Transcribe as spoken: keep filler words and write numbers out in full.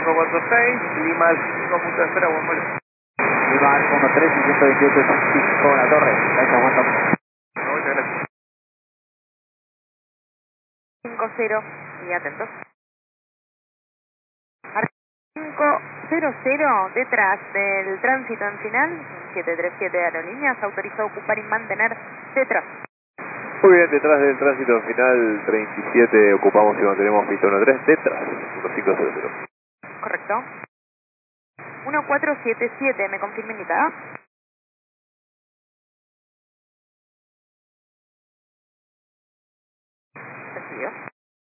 cinco cuatro seis, Lima cinco punto cero, buen vuelo. Lima uno tres y ciento veintiocho con la torre. Gracias, aguanta. No, muchas gracias. cinco cero y atentos. cinco cero cero detrás del tránsito en final, siete tres siete Aerolíneas, autorizado a ocupar y mantener Tetra. Muy bien, detrás del tránsito final treinta y siete ocupamos y mantenemos pista uno tres, detrás, uno cinco cero cero. Correcto. uno cuatro siete siete, ¿me confirma indicada?